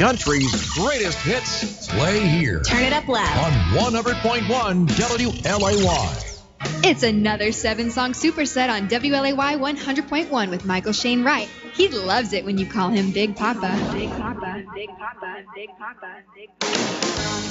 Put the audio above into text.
Country's greatest hits play here. Turn it up loud. On 100.1 WLAY. It's another 7-song superset on WLAY 100.1 with Michael Shane Wright. He loves it when you call him Big Papa. Big Papa, Big Papa, Big Papa, Big Papa.